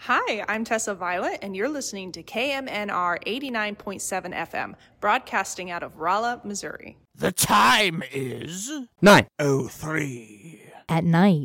Hi, I'm Tessa Violet, and you're listening to KMNR 89.7 FM, broadcasting out of Rolla, Missouri. The time is 9:03 at night.